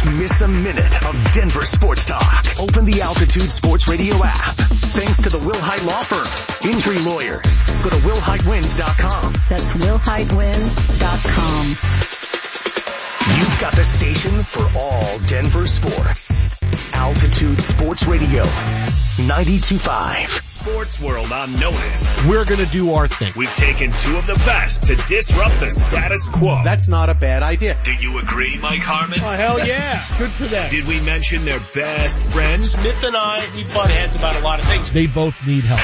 miss a minute of Denver sports talk. Open the Altitude Sports Radio app. Thanks to the Will Hyde Law Firm. Injury lawyers. Go to WillHydeWins.com. That's WillHydeWins.com. You've got the station for all Denver sports. Altitude Sports Radio, 92.5. Sports world on notice. We're going to do our thing. We've taken two of the best to disrupt the status quo. That's not a bad idea. Do you agree, Mike Harmon? Oh, hell yeah. Good for them. Did we mention their best friends? Smith and I, we butt heads about a lot of things. They both need help.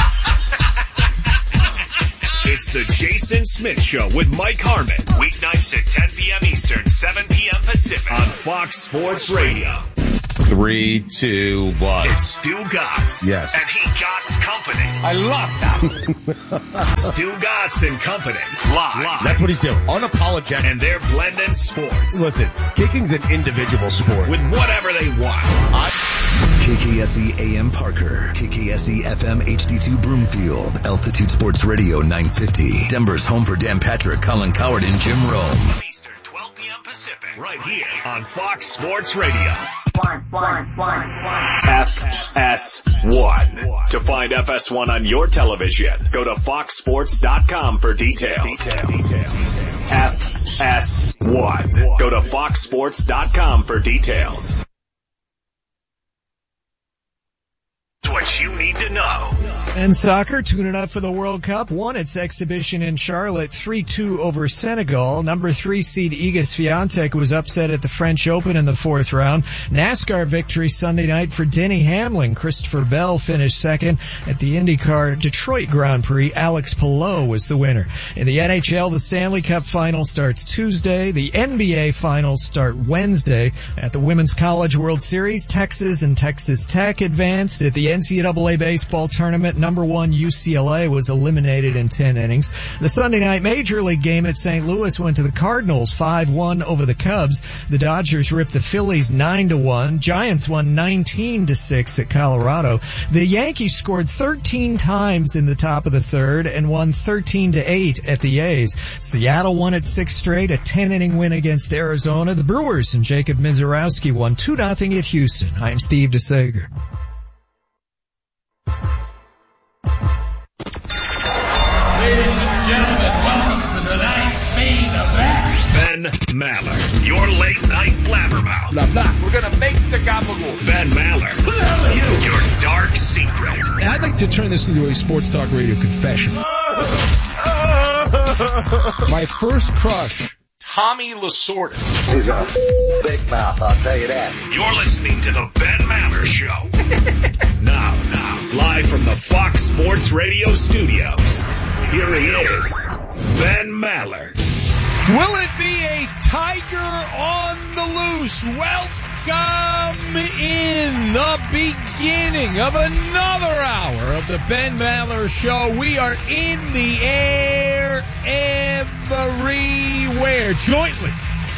It's the Jason Smith Show with Mike Harmon. Weeknights at 10 p.m. Eastern, 7 p.m. Pacific on Fox Sports Radio. 3, 2, 1. It's Stu Gotts. Yes. And he Gotts Company. I love that. Stu Gotts and Company. Live. That's what he's doing. Unapologetic. And they're blending sports. Listen, kicking's an individual sport. With whatever they want. KKSE AM Parker, KKSE FM HD2 Broomfield, Altitude Sports Radio 950, Denver's home for Dan Patrick, Colin Coward, and Jim Rome. Eastern, 12 p.m. Pacific. Right here on Fox Sports Radio. FS1. To find FS1 on your television, go to foxsports.com for details. FS1. Go to foxsports.com for details. What you need to know. And soccer, tuning up for the World Cup, won its exhibition in Charlotte 3-2 over Senegal. Number 3 seed Iga Swiatek was upset at the French Open in the fourth round. NASCAR victory Sunday night for Denny Hamlin. Christopher Bell finished second at the IndyCar Detroit Grand Prix. Alex Palou was the winner. In the NHL, the Stanley Cup final starts Tuesday. The NBA finals start Wednesday. At the Women's College World Series, Texas and Texas Tech advanced. At the NCAA baseball tournament, number 1 UCLA was eliminated in 10 innings. The Sunday night Major League game at St. Louis went to the Cardinals 5-1 over the Cubs. The Dodgers ripped the Phillies 9-1. Giants won 19-6 at Colorado. The Yankees scored 13 times in the top of the third and won 13-8 at the A's. Seattle won its 6th straight, a 10-inning win against Arizona. The Brewers and Jacob Mizorowski won 2-0 at Houston. I'm Steve DeSager. Ladies and gentlemen, welcome to tonight's main event. Ben Maller, your late night blabbermouth. Blah, blah. We're gonna make the gabagool. Ben Maller, Who the hell are you? your dark secret. I'd like to turn this into a sports talk radio confession. My first crush, Tommy Lasorda. He's a big mouth, I'll tell you that. You're listening to the Ben Maller Show. Now, live from the Fox Sports Radio studios, here he is, Ben Maller. will it be a tiger on the loose? Welcome in the beginning of another hour of the Ben Maller Show. We are in the air everywhere, jointly,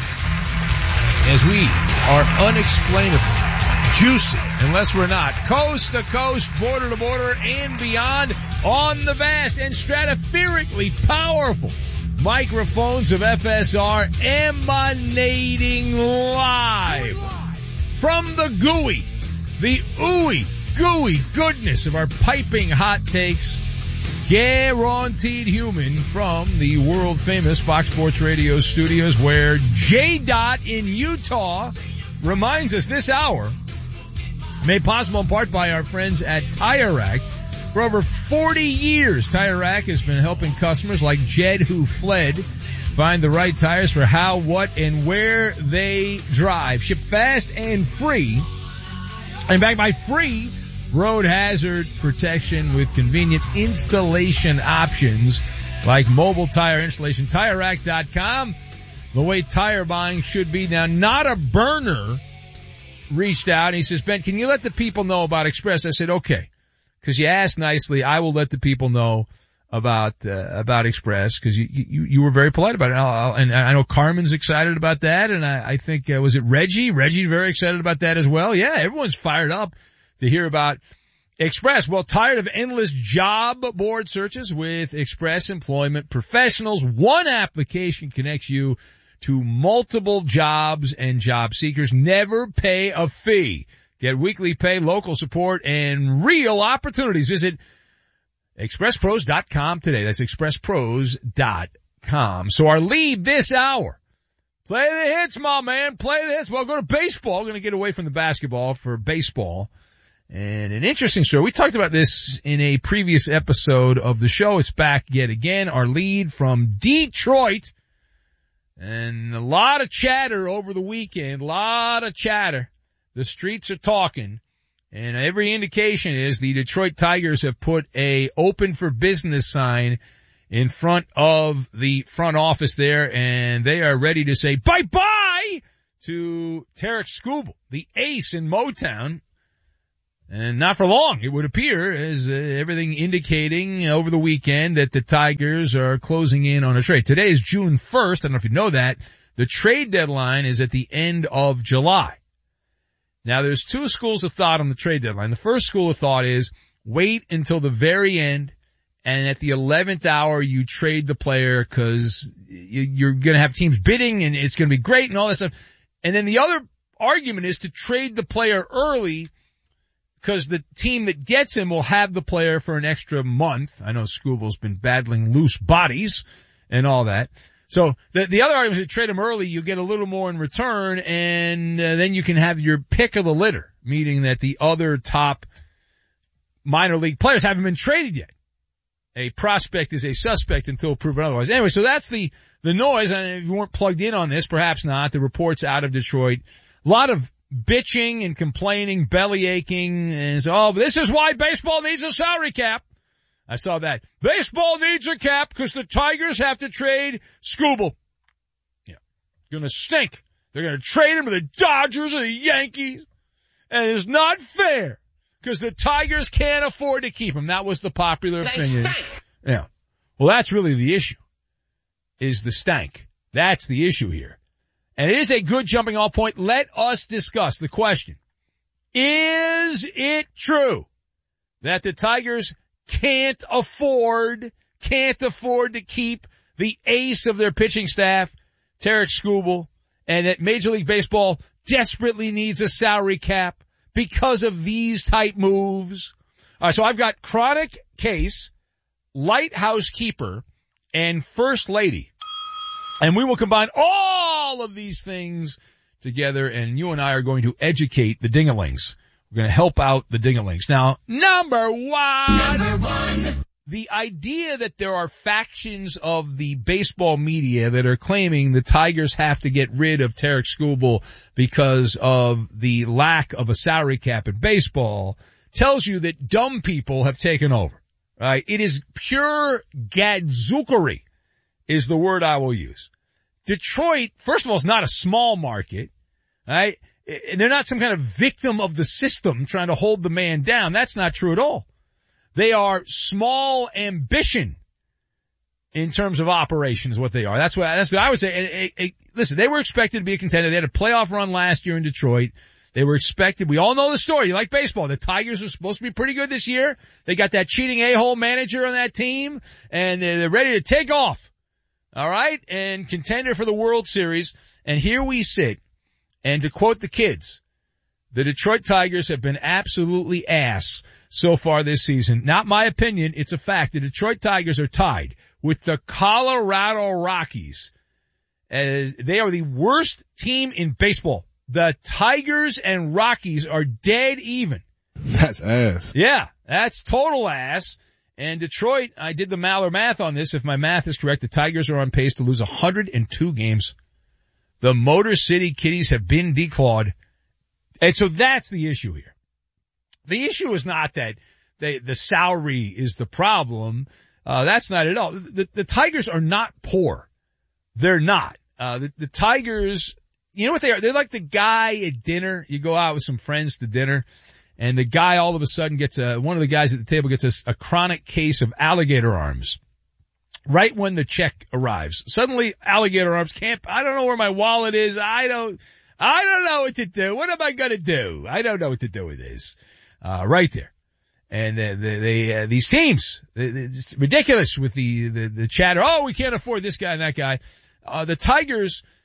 as we are unexplainable, juicy, unless we're not, coast to coast, border to border, and beyond, on the vast and stratospherically powerful microphones of FSR, emanating live from the gooey, the ooey, gooey goodness of our piping hot takes, guaranteed human, from the world famous Fox Sports Radio studios, where J-Dot in Utah reminds us this hour, made possible in part by our friends at Tire Rack. For over 40 years, Tire Rack has been helping customers like Jed, who fled, find the right tires for how, what, and where they drive. Ship fast and free. And backed by free road hazard protection with convenient installation options like mobile tire installation. TireRack.com, the way tire buying should be. Now, Not a Burner reached out and he says, Ben, can you let the people know about Express? I said, okay. Because you asked nicely, I will let the people know about Express, because you were very polite about it. And I know Carmen's excited about that, and I think, was it Reggie? Reggie's very excited about that as well. Yeah, everyone's fired up to hear about Express. Well, tired of endless job board searches? With Express Employment Professionals, one application connects you to multiple jobs and job seekers. Never pay a fee. Get weekly pay, local support, and real opportunities. Visit expresspros.com today. That's expresspros.com. So our lead this hour. Play the hits, my man. Play the hits. Well, go to baseball. Going to get away from the basketball for baseball. And an interesting story. We talked about this in a previous episode of the show. It's back yet again. Our lead from Detroit. And a lot of chatter over the weekend. A lot of chatter. The streets are talking. And every indication is the Detroit Tigers have put a open for business sign in front of the front office there, and they are ready to say bye-bye to Tarek Skubal, the ace in Motown. And not for long, it would appear, as everything indicating over the weekend that the Tigers are closing in on a trade. Today is June 1st. I don't know if you know that. The trade deadline is at the end of July. Now, there's two schools of thought on the trade deadline. The first school of thought is wait until the very end, and at the 11th hour, you trade the player because you're going to have teams bidding, and it's going to be great and all that stuff. And then the other argument is to trade the player early because the team that gets him will have the player for an extra month. I know Scubal's been battling loose bodies and all that. So the other argument is to trade him early, you get a little more in return, and then you can have your pick of the litter, meaning that the other top minor league players haven't been traded yet. A prospect is a suspect until proven otherwise. Anyway, so that's the noise. And if you weren't plugged in on this, perhaps not. The reports out of Detroit, a lot of bitching and complaining, belly aching, and so, oh, this is why baseball needs a salary cap. I saw that. Baseball needs a cap because the Tigers have to trade Skubal. Yeah. Gonna stink. They're gonna trade him to the Dodgers or the Yankees. And it's not fair because the Tigers can't afford to keep him. That was the popular opinion. Stank. Yeah. Well, that's really the issue, is the stank. That's the issue here. And it is a good jumping off point. Let us discuss the question. Is it true that the Tigers can't afford to keep the ace of their pitching staff, Tarek Skubal, and that Major League Baseball desperately needs a salary cap because of these type moves? All right, so I've got chronic case, lighthouse keeper, and first lady. And we will combine all of these things together, and you and I are going to educate the dingalings. We're going to help out the dingalings. Now, number one, the idea that there are factions of the baseball media that are claiming the Tigers have to get rid of Tarek Skubal because of the lack of a salary cap in baseball tells you that dumb people have taken over. Right? It is pure gadzookery is the word I will use. Detroit, first of all, is not a small market, right? They're not some kind of victim of the system trying to hold the man down. That's not true at all. They are small ambition in terms of operations, what they are. That's what I would say. Listen, they were expected to be a contender. They had a playoff run last year in Detroit. They were expected. We all know the story. You like baseball. The Tigers are supposed to be pretty good this year. They got that cheating a-hole manager on that team, and they're ready to take off. All right? And contender for the World Series. And here we sit. And to quote the kids, the Detroit Tigers have been absolutely ass so far this season. Not my opinion. It's a fact. The Detroit Tigers are tied with the Colorado Rockies as they are the worst team in baseball. The Tigers and Rockies are dead even. That's ass. Yeah, that's total ass. And Detroit, I did the Maller math on this. If my math is correct, the Tigers are on pace to lose 102 games. The Motor City Kitties have been declawed. And so that's the issue here. The issue is not that the salary is the problem. That's not at all. The Tigers are not poor. They're not. The Tigers, you know what they are? They're like the guy at dinner. You go out with some friends to dinner, and the guy all of a sudden gets one of the guys at the table gets a chronic case of alligator arms. Right when the check arrives, suddenly alligator arms I don't know where my wallet is. I don't know what to do. What am I going to do? I don't know what to do with this. Right there. And these teams, it's ridiculous with the chatter. Oh, we can't afford this guy and that guy. The Tigers,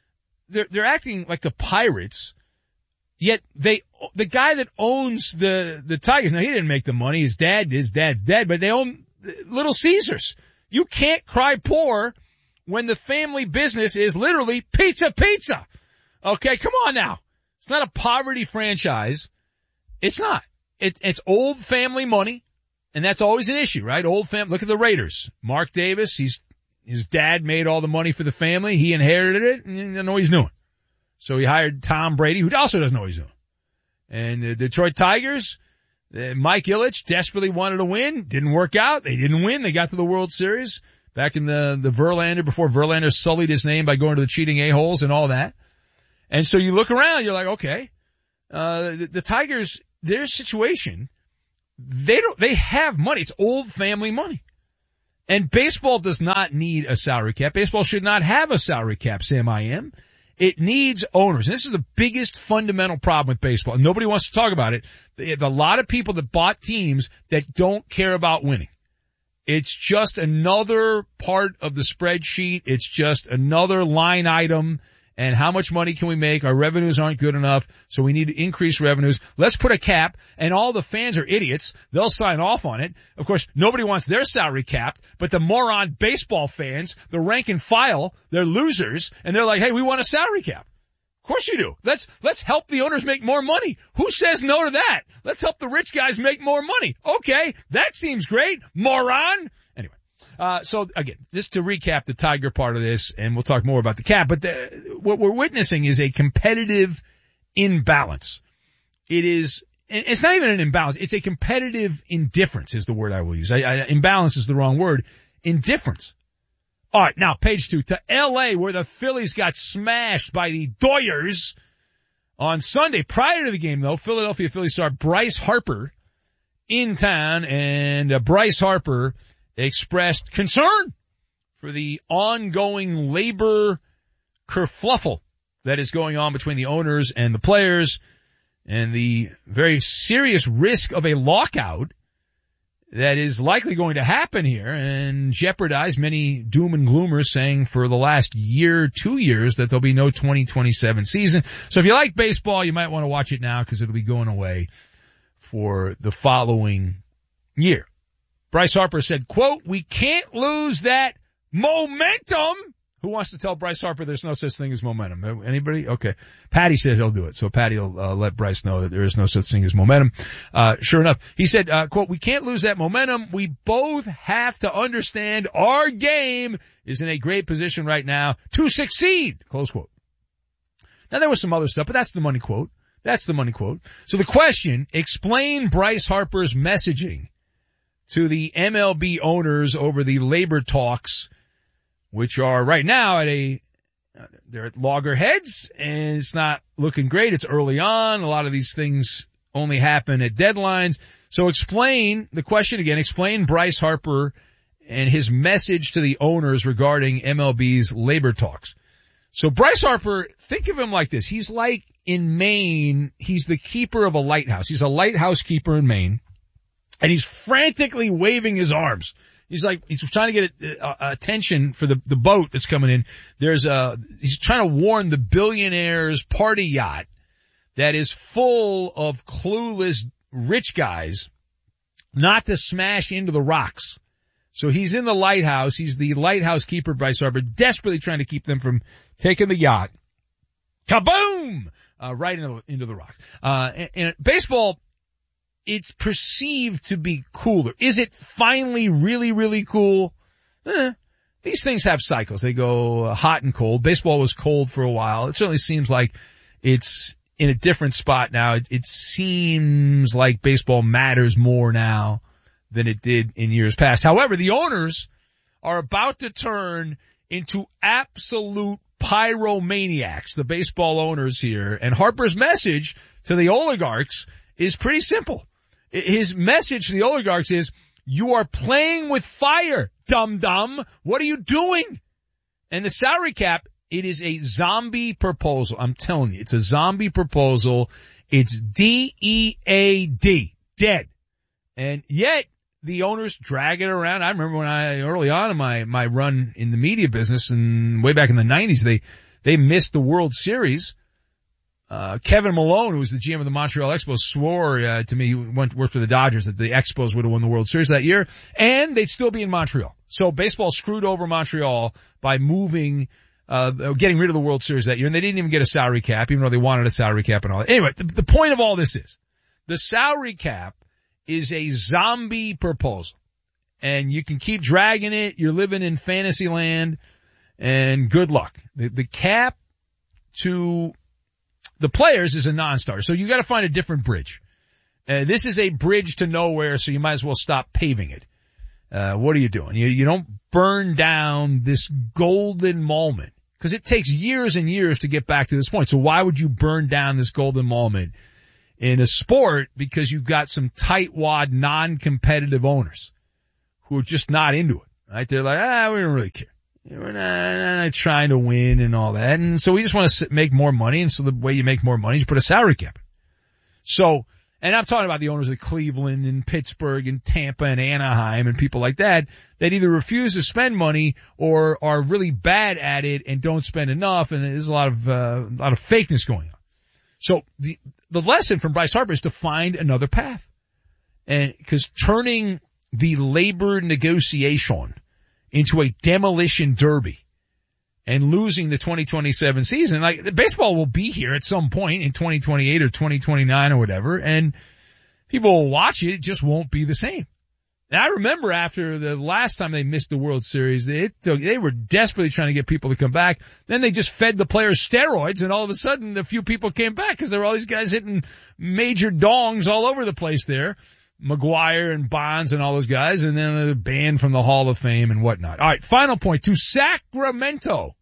they're acting like the Pirates, yet the guy that owns the Tigers, now he didn't make the money, his dad's dead, but they own Little Caesars. You can't cry poor when the family business is literally pizza. Okay, come on now. It's not a poverty franchise. It's not. It's old family money, and that's always an issue, right? Old family. Look at the Raiders. Mark Davis, his dad made all the money for the family. He inherited it, and he doesn't know what he's doing. So he hired Tom Brady, who also doesn't know what he's doing. And the Detroit Tigers, Mike Ilitch desperately wanted to win. Didn't work out. They didn't win. They got to the World Series back in the Verlander, before Verlander sullied his name by going to the cheating a-holes and all that. And so you look around, you're like, okay, the Tigers, their situation, they have money. It's old family money. And baseball does not need a salary cap. Baseball should not have a salary cap, Sam I am. It needs owners. And this is the biggest fundamental problem with baseball. And nobody wants to talk about it. There's a lot of people that bought teams that don't care about winning. It's just another part of the spreadsheet. It's just another line item. And how much money can we make? Our revenues aren't good enough, so we need to increase revenues. Let's put a cap, and all the fans are idiots. They'll sign off on it. Of course, nobody wants their salary capped, but the moron baseball fans, the rank and file, they're losers, and they're like, hey, we want a salary cap. Of course you do. Let's help the owners make more money. Who says no to that? Let's help the rich guys make more money. Okay, that seems great, moron. Anyway. So again, just to recap the Tiger part of this, and we'll talk more about the cap, but what we're witnessing is a competitive imbalance. It's not even an imbalance, it's a competitive indifference is the word I will use. Imbalance is the wrong word. Indifference. Alright, now page 2 to LA, where the Phillies got smashed by the Doyers on Sunday. Prior to the game though, Philadelphia Phillies star Bryce Harper in town, and Bryce Harper expressed concern for the ongoing labor kerfluffle that is going on between the owners and the players, and the very serious risk of a lockout that is likely going to happen here and jeopardize many doom and gloomers saying for the last year, 2 years, that there'll be no 2027 season. So if you like baseball, you might want to watch it now because it'll be going away for the following year. Bryce Harper said, quote, we can't lose that momentum. Who wants to tell Bryce Harper there's no such thing as momentum? Anybody? Okay. Patty said he'll do it. So Patty will let Bryce know that there is no such thing as momentum. Sure enough, he said, quote, we can't lose that momentum. We both have to understand our game is in a great position right now to succeed. Close quote. Now there was some other stuff, but that's the money quote. That's the money quote. So the question, explain Bryce Harper's messaging to the MLB owners over the labor talks, which are right now they're at loggerheads, and it's not looking great. It's early on. A lot of these things only happen at deadlines. So explain Bryce Harper and his message to the owners regarding MLB's labor talks. So Bryce Harper, think of him like this. He's like in Maine, he's the keeper of a lighthouse. He's a lighthouse keeper in Maine. And he's frantically waving his arms. He's trying to get attention for the boat that's coming in. He's trying to warn the billionaire's party yacht that is full of clueless rich guys not to smash into the rocks. So he's in the lighthouse. He's the lighthouse keeper, Bryce Harper, desperately trying to keep them from taking the yacht. Kaboom! Right into the rocks. And baseball, it's perceived to be cooler. Is it finally really, really cool? These things have cycles. They go hot and cold. Baseball was cold for a while. It certainly seems like it's in a different spot now. It seems like baseball matters more now than it did in years past. However, the owners are about to turn into absolute pyromaniacs, the baseball owners here. And Harper's message to the oligarchs is pretty simple. His message to the oligarchs is, you are playing with fire, dum-dum. What are you doing? And the salary cap, it is a zombie proposal. I'm telling you, it's a zombie proposal. It's D-E-A-D, dead. And yet, the owners drag it around. I remember when early on in my run in the media business and way back in the 90s, they missed the World Series. Kevin Malone, who was the GM of the Montreal Expos, swore to me, he worked for the Dodgers, that the Expos would have won the World Series that year, and they'd still be in Montreal. So baseball screwed over Montreal by moving, getting rid of the World Series that year, and they didn't even get a salary cap, even though they wanted a salary cap and all that. Anyway, the point of all this is, the salary cap is a zombie proposal. And you can keep dragging it, you're living in fantasy land, and good luck. The cap to the players is a non-starter, so you gotta find a different bridge. This is a bridge to nowhere, so you might as well stop paving it. What are you doing? You don't burn down this golden moment, because it takes years and years to get back to this point. So why would you burn down this golden moment in a sport because you've got some tightwad, non-competitive owners who are just not into it, right? They're like, we don't really care. We're not trying to win and all that. And so we just want to make more money. And so the way you make more money is you put a salary cap. So, and I'm talking about the owners of Cleveland and Pittsburgh and Tampa and Anaheim and people like that either refuse to spend money or are really bad at it and don't spend enough. And there's a lot of fakeness going on. So the lesson from Bryce Harper is to find another path. And because turning the labor negotiation into a demolition derby and losing the 2027 season, like, baseball will be here at some point in 2028 or 2029 or whatever, and people will watch it. It just won't be the same. And I remember after the last time they missed the World Series, they were desperately trying to get people to come back. Then they just fed the players steroids, and all of a sudden a few people came back because there were all these guys hitting major dongs all over the place there. McGuire and Bonds and all those guys, and then they're banned from the Hall of Fame and whatnot. All right, final point, to Sacramento.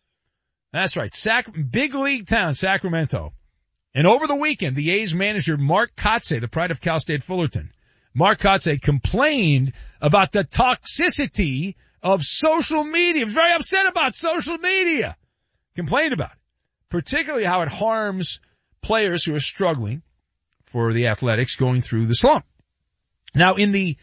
That's right, big league town, Sacramento. And over the weekend, the A's manager, Mark Kotsay, the pride of Cal State Fullerton, Mark Kotsay complained about the toxicity of social media. He was very upset about social media. Complained about it. Particularly how it harms players who are struggling for the Athletics going through the slump. Now, in the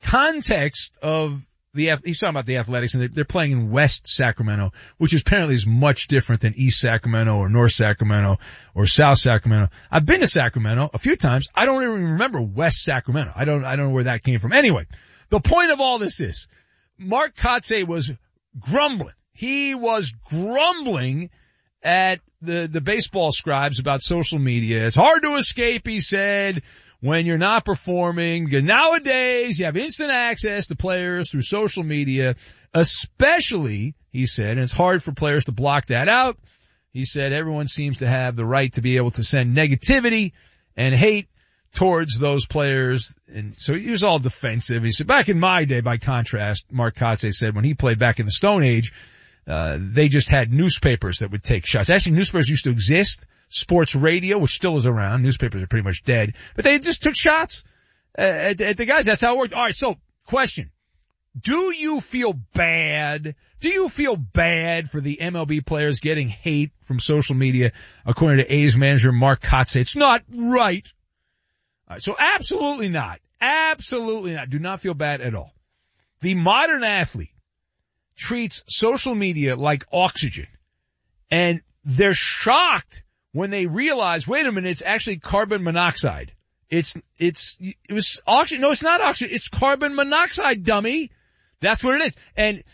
context of he's talking about the Athletics, and they're playing in West Sacramento, which apparently is much different than East Sacramento or North Sacramento or South Sacramento. I've been to Sacramento a few times. I don't even remember West Sacramento. I don't know where that came from. Anyway, the point of all this is, Mark Kotsay was grumbling. He was grumbling at the baseball scribes about social media. It's hard to escape, he said, when you're not performing. Nowadays, you have instant access to players through social media, especially, he said, and it's hard for players to block that out. He said everyone seems to have the right to be able to send negativity and hate towards those players. And so he was all defensive. He said, back in my day, by contrast, Mark Kotsay said, when he played back in the Stone Age, they just had newspapers that would take shots. Actually, newspapers used to exist. Sports radio, which still is around. Newspapers are pretty much dead. But they just took shots at the guys. That's how it worked. All right, so question. Do you feel bad? Do you feel bad for the MLB players getting hate from social media, according to A's manager Mark Kotsay? It's not right. All right, so absolutely not. Absolutely not. Do not feel bad at all. The modern athlete treats social media like oxygen, and they're shocked when they realize, wait a minute, it's actually carbon monoxide. It was oxygen. No, it's not oxygen. It's carbon monoxide, dummy. That's what it is. And,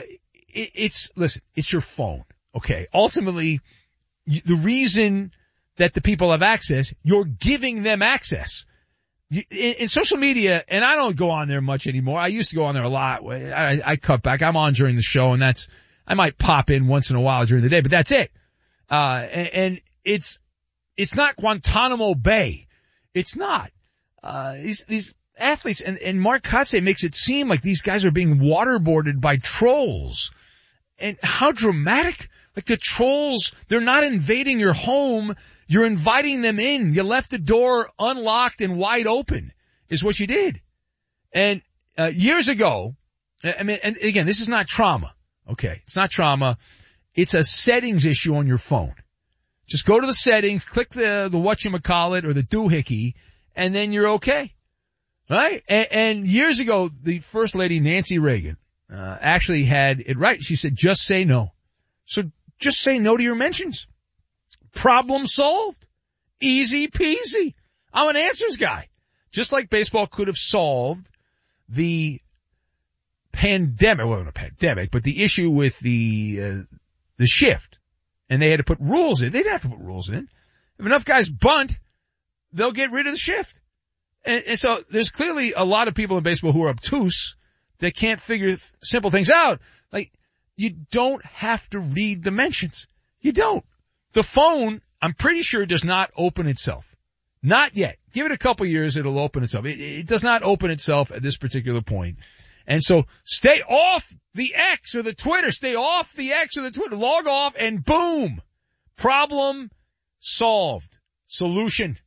listen, it's your phone. Okay. Ultimately, the reason that the people have access, you're giving them access. In social media, and I don't go on there much anymore. I used to go on there a lot. I cut back. I'm on during the show, and I might pop in once in a while during the day, but that's it. And it's not Guantanamo Bay. It's not. These athletes, and Mark Kotsay makes it seem like these guys are being waterboarded by trolls. And how dramatic. Like, the trolls, they're not invading your home. You're inviting them in. You left the door unlocked and wide open is what you did. And, years ago, I mean, and again, this is not trauma. Okay. It's not trauma. It's a settings issue on your phone. Just go to the settings, click the whatchamacallit or the doohickey, and then you're okay. Right? And years ago, the First Lady, Nancy Reagan, actually had it right. She said, just say no. So just say no to your mentions. Problem solved. Easy peasy. I'm an answers guy. Just like baseball could have solved the pandemic, well, not a pandemic, but the issue with the shift. And they had to put rules in. They didn't have to put rules in. If enough guys bunt, they'll get rid of the shift. And so there's clearly a lot of people in baseball who are obtuse that can't figure simple things out. Like, you don't have to read the mentions. You don't. The phone, I'm pretty sure, does not open itself. Not yet. Give it a couple years, it'll open itself. It does not open itself at this particular point. And so stay off the X or the Twitter. Stay off the X or the Twitter. Log off and boom. Problem solved. Solution.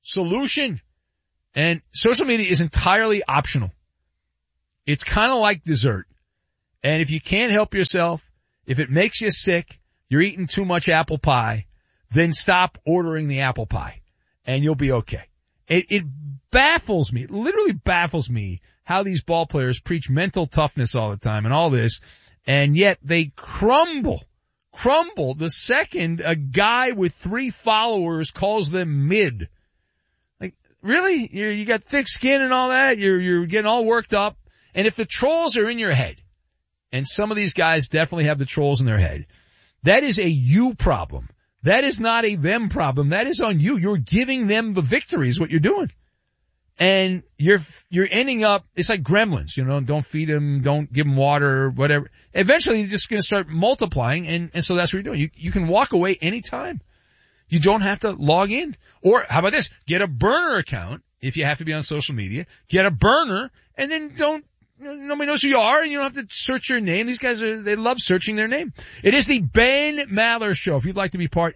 And social media is entirely optional. It's kind of like dessert. And if you can't help yourself, if it makes you sick, you're eating too much apple pie, then stop ordering the apple pie and you'll be okay. It baffles me, it literally baffles me how these ball players preach mental toughness all the time and all this, and yet they crumble the second a guy with 3 followers calls them mid. Like, really? You got thick skin and all that? You're getting all worked up? And if the trolls are in your head, and some of these guys definitely have the trolls in their head, that is a you problem. That is not a them problem. That is on you. You're giving them the victory is what you're doing. And you're ending up, it's like gremlins, don't feed them, don't give them water, whatever. Eventually you're just going to start multiplying, and so that's what you're doing. You can walk away anytime. You don't have to log in. Or how about this? Get a burner account if you have to be on social media. Get a burner, and then nobody knows who you are, and you don't have to search your name. These guys they love searching their name. It is the Ben Maller Show. If you'd like to be part,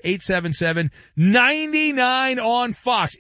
877-99 on Fox,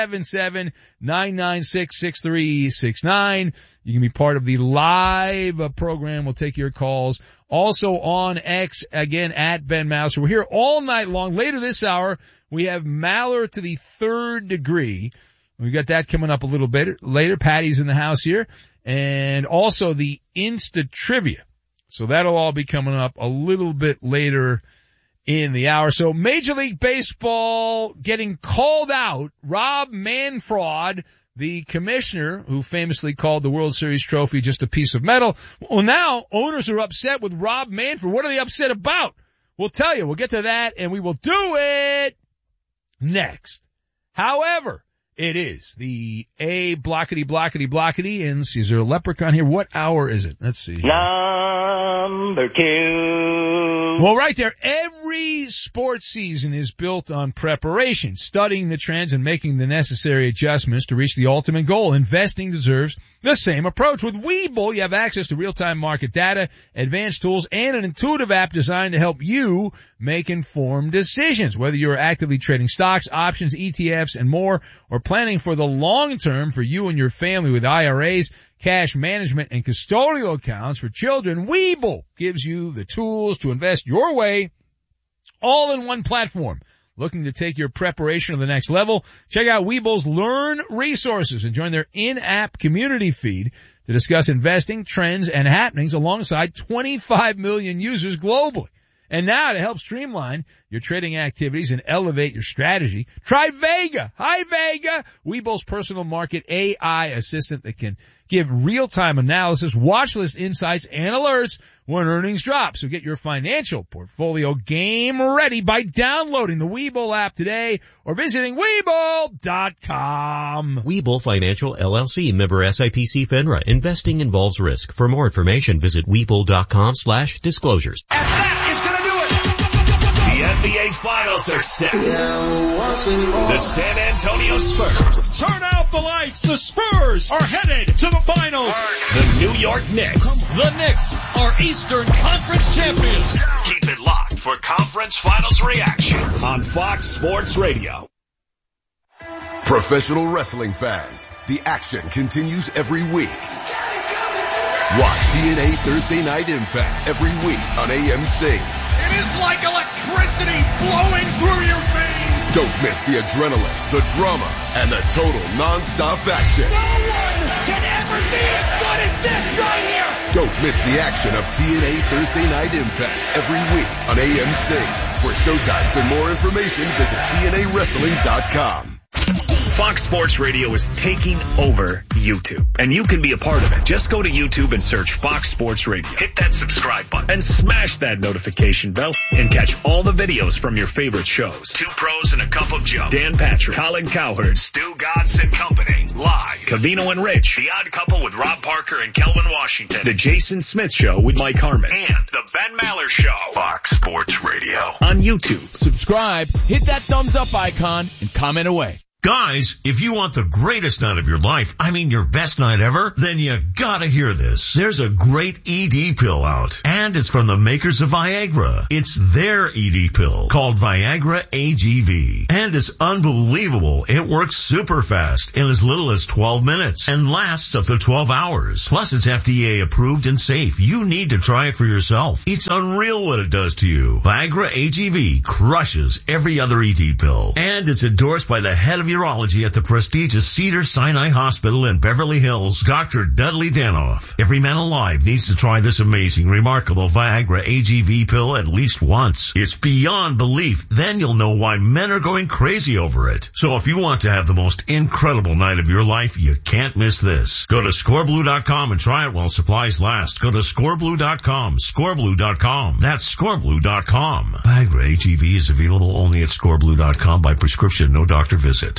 877-996-6369. You can be part of the live program. We'll take your calls. Also on X, again, at Ben Maller. So we're here all night long. Later this hour, we have Maller to the 3rd degree. We got that coming up a little bit later. Patty's in the house here. And also the Insta Trivia. So that'll all be coming up a little bit later in the hour. So Major League Baseball getting called out. Rob Manfred, the commissioner who famously called the World Series trophy just a piece of metal. Well, now owners are upset with Rob Manfred. What are they upset about? We'll tell you. We'll get to that, and we will do it next. However, it is the A blockety, and see, is there a leprechaun here? What hour is it? Let's see. Number 2. Well, right there, every sports season is built on preparation, studying the trends and making the necessary adjustments to reach the ultimate goal. Investing deserves the same approach. With Webull, you have access to real-time market data, advanced tools, and an intuitive app designed to help you make informed decisions. Whether you're actively trading stocks, options, ETFs, and more, or planning for the long term for you and your family with IRAs, cash management, and custodial accounts for children, Webull gives you the tools to invest your way, all in one platform. Looking to take your preparation to the next level? Check out Webull's Learn resources and join their in-app community feed to discuss investing, trends, and happenings alongside 25 million users globally. And now to help streamline your trading activities and elevate your strategy, try Vega. Hi, Vega. Webull's personal market AI assistant that can give real-time analysis, watch list insights, and alerts when earnings drop. So get your financial portfolio game ready by downloading the Webull app today or visiting Webull.com. Webull Financial LLC, member SIPC FINRA. Investing involves risk. For more information, visit Webull.com/disclosures. The NBA Finals are set. The San Antonio Spurs. Turn out the lights. The Spurs are headed to the finals. The New York Knicks. The Knicks are Eastern Conference champions. Keep it locked for conference finals reactions on Fox Sports Radio. Professional wrestling fans, the action continues every week. Watch TNA Thursday Night Impact every week on AMC. It is like electricity flowing through your veins. Don't miss the adrenaline, the drama, and the total non-stop action. No one can ever be as good as this right here. Don't miss the action of TNA Thursday Night Impact every week on AMC. For showtimes and more information, visit TNAWrestling.com. Fox Sports Radio is taking over YouTube, and you can be a part of it. Just go to YouTube and search Fox Sports Radio. Hit that subscribe button and smash that notification bell and catch all the videos from your favorite shows. Two Pros and a Cup of Joe. Dan Patrick, Colin Cowherd, Stu Godson and Company. Live. Covino and Rich. The Odd Couple with Rob Parker and Kelvin Washington. The Jason Smith Show with Mike Harmon. And The Ben Maller Show. Fox Sports Radio. On YouTube. Subscribe, hit that thumbs up icon, and comment away. Guys, if you want the greatest night of your life, I mean your best night ever, then you gotta hear this. There's a great ED pill out, and it's from the makers of Viagra. It's their ED pill called Viagra AGV, and it's unbelievable. It works super fast in as little as 12 minutes and lasts up to 12 hours. Plus, it's FDA approved and safe. You need to try it for yourself. It's unreal what it does to you. Viagra AGV crushes every other ED pill, and it's endorsed by the head of urology at the prestigious Cedars-Sinai Hospital in Beverly Hills, Dr. Dudley Danoff. Every man alive needs to try this amazing, remarkable Viagra AGV pill at least once. It's beyond belief. Then you'll know why men are going crazy over it. So if you want to have the most incredible night of your life, you can't miss this. Go to scoreblue.com and try it while supplies last. Go to scoreblue.com, scoreblue.com. That's scoreblue.com. Viagra AGV is available only at scoreblue.com by prescription, no doctor visit.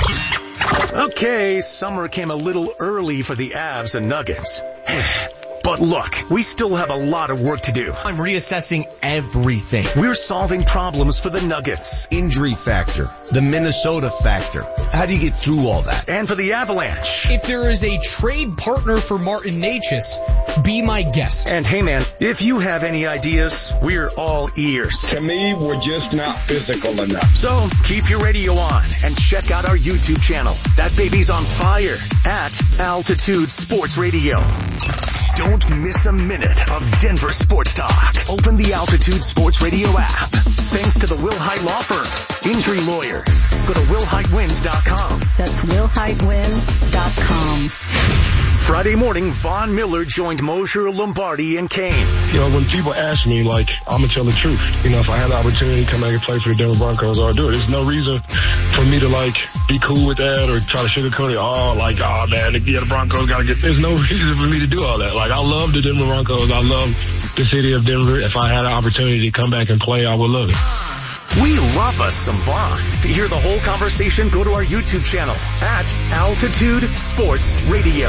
Okay, summer came a little early for the Avs and Nuggets. But look, we still have a lot of work to do. I'm reassessing everything. We're solving problems for the Nuggets. Injury factor, the Minnesota factor. How do you get through all that? And for the Avalanche. If there is a trade partner for Martin Necas, be my guest. And hey man, if you have any ideas, we're all ears. To me, we're just not physical enough. So keep your radio on and check out our YouTube channel. That baby's on fire at Altitude Sports Radio. Don't miss a minute of Denver sports talk. Open the Altitude Sports Radio app. Thanks to the Will Hite Law Firm. Injury lawyers. Go to WillHiteWins.com. That's WillHiteWins.com. Friday morning, Von Miller joined Mosher, Lombardi, and Kane. You know, when people ask me, like, I'm going to tell the truth. You know, if I had the opportunity to come back and play for the Denver Broncos, I'll do it. There's no reason for me to, like, be cool with that or try to sugarcoat it. Oh, man, the Broncos got to get... There's no reason for me to do all that. Like, I love the Denver Broncos. I love the city of Denver. If I had an opportunity to come back and play, I would love it. We love us some Vaughn. To hear the whole conversation, go to our YouTube channel at Altitude Sports Radio.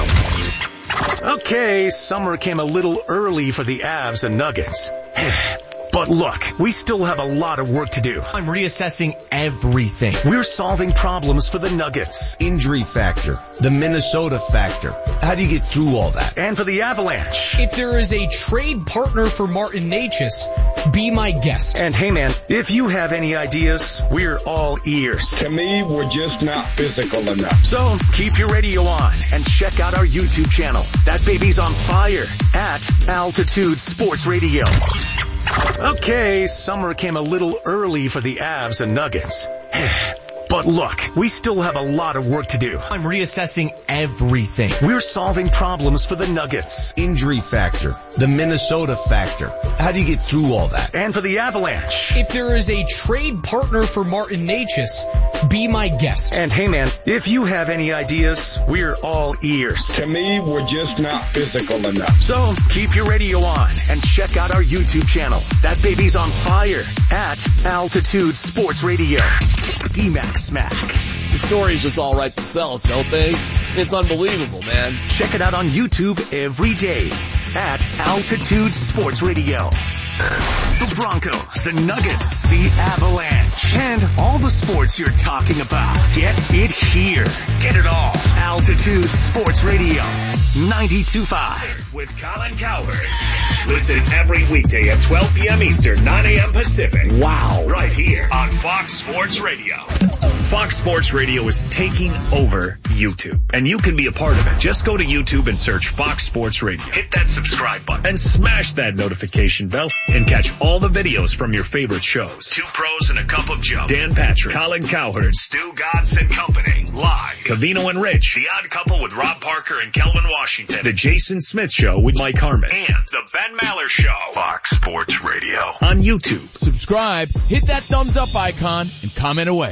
Okay, summer came a little early for the Avs and Nuggets. But look, we still have a lot of work to do. I'm reassessing everything. We're solving problems for the Nuggets. Injury factor, the Minnesota factor. How do you get through all that? And for the Avalanche. If there is a trade partner for Martin Necas, be my guest. And hey man, if you have any ideas, we're all ears. To me, we're just not physical enough. So keep your radio on and check out our YouTube channel. That baby's on fire at Altitude Sports Radio. Okay, summer came a little early for the Avs and Nuggets. But look, we still have a lot of work to do. I'm reassessing everything. We're solving problems for the Nuggets. Injury factor, the Minnesota factor. How do you get through all that? And for the Avalanche. If there is a trade partner for Martin Necas, be my guest. And hey man, if you have any ideas, we're all ears. To me, we're just not physical enough. So keep your radio on and check out our YouTube channel. That baby's on fire at Altitude Sports Radio. D-Mac Smack. The stories just all write themselves, don't they? It's unbelievable, man. Check it out on YouTube every day at Altitude Sports Radio. The Broncos, the Nuggets, the Avalanche, and all the sports you're talking about. Get it here. Get it all. Altitude Sports Radio, 92.5. With Colin Cowherd. Listen every weekday at 12 p.m. Eastern, 9 a.m. Pacific. Wow. Right here on Fox Sports Radio. Fox Sports Radio is taking over YouTube, and you can be a part of it. Just go to YouTube and search Fox Sports Radio. Hit that subscribe button and smash that notification bell and catch all the videos from your favorite shows. Two Pros and a Cup of Joe. Dan Patrick, Colin Cowherd, Stu Godson Company. Live. Covino and Rich. The Odd Couple with Rob Parker and Kelvin Washington. The Jason Smith Show Show with Mike Harmon. And The Ben Maller Show. Fox Sports Radio. On YouTube. Subscribe, hit that thumbs up icon, and comment away.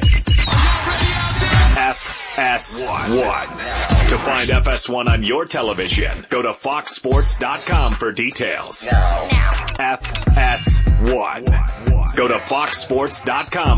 FS1. To find FS1 on your television, go to foxsports.com for details. FS1. Go to foxsports.com